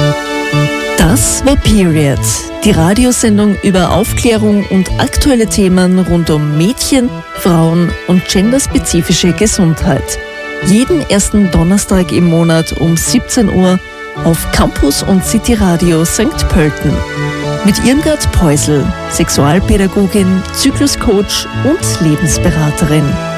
Das war Period, die Radiosendung über Aufklärung und aktuelle Themen rund um Mädchen, Frauen und genderspezifische Gesundheit. Jeden ersten Donnerstag im Monat um 17 Uhr auf Campus und City Radio St. Pölten. Mit Irmgard Peusel, Sexualpädagogin, Zykluscoach und Lebensberaterin.